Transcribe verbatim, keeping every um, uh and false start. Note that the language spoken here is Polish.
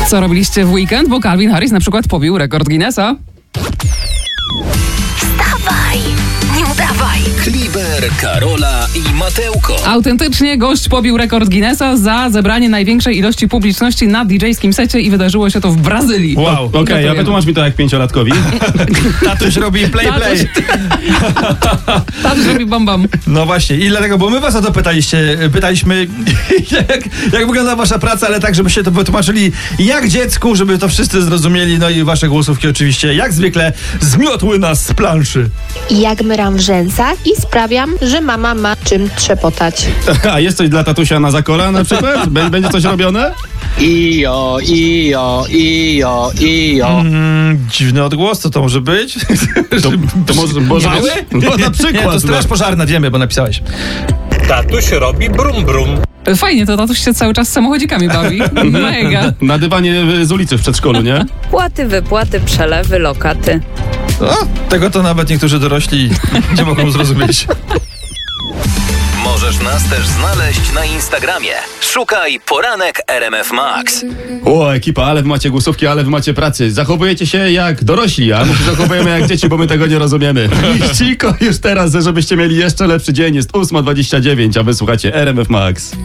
Co robiliście w weekend? Bo Calvin Harris na przykład pobił rekord Guinnessa. Wstawaj, nie udawaj. Kliber, Karola i Mateuko. Autentycznie gość pobił rekord Guinnessa za zebranie największej ilości publiczności na didżejskim secie i wydarzyło się to w Brazylii. Wow, okej, okay, a wytłumacz mi to jak pięciolatkowi. Tatuś robi play play. Tatuś robi bam bam. No właśnie, i dlatego, bo my was o to pytaliście, pytaliśmy jak, jak wygląda wasza praca, ale tak, żebyście to wytłumaczyli jak dziecku, żeby to wszyscy zrozumieli, no i wasze głosówki oczywiście jak zwykle zmiotły nas z planszy. Jak myram w rzęsach i sprawiam, że mama ma czym trzepotać. A jest coś dla tatusia na zakola na przykład? Będzie coś robione? Ijo, ijo, ijo, ijo. Mm, dziwny odgłos, co to może być? To, to może, może być, no na przykład. Nie, to straż pożarna, wiemy, bo napisałeś. Tatuś robi brum brum. Fajnie, to tatuś się cały czas samochodzikami bawi. Mega. Na dywanie z ulicy w przedszkolu, nie? Płaty, wypłaty, przelewy, lokaty. O, tego to nawet niektórzy dorośli nie mogą zrozumieć. Możesz nas też znaleźć na Instagramie. Szukaj Poranek R M F Max. O, ekipa, ale wy macie głosówki, ale wy macie pracy. Zachowujecie się jak dorośli, a my się zachowujemy jak dzieci, bo my tego nie rozumiemy. Liściko już teraz, żebyście mieli jeszcze lepszy dzień. Jest ósma dwadzieścia dziewięć, a wy słuchacie R M F Max.